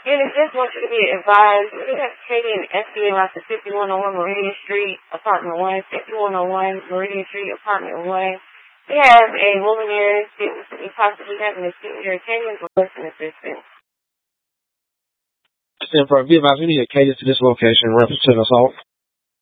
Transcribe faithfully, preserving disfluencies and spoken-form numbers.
And it just wants you to be advised, we have Katie and Esty in like the fifty-one oh one Meridian Street, apartment one, fifty-one oh one Meridian Street, apartment one. We have a woman there that possibly having a seizure. Katie is a lesson assistant. ten for be advised, we need to cater to this location, reference to the assault.